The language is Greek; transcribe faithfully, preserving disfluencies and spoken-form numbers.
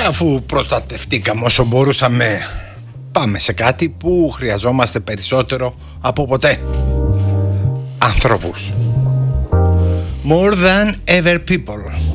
αφού προστατευτήκαμε όσο μπορούσαμε, πάμε σε κάτι που χρειαζόμαστε περισσότερο από ποτέ. Ανθρώπους. More than ever people.